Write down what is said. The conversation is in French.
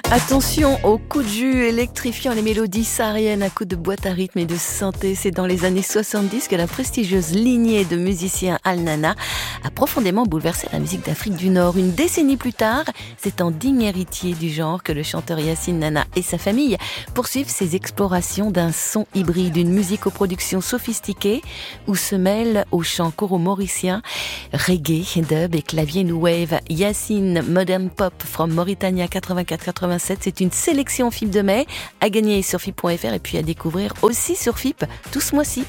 Attention aux coups de jus électrifiant les mélodies sahariennes à coups de boîte à rythme et de synthé. C'est dans les années 70 que la prestigieuse lignée de musiciens Al Nana a profondément bouleversé la musique d'Afrique du Nord. Une décennie plus tard, c'est en digne héritier du genre que le chanteur Yacine Nana et sa famille poursuivent ses explorations d'un son hybride, une musique aux productions sophistiquées où se mêlent au chant coro-mauricien, reggae, dub et clavier new wave. Yacine Modern Pop from Mauritania 84-87. C'est une sélection FIP de mai à gagner sur FIP.fr et puis à découvrir aussi sur FIP tout ce mois-ci.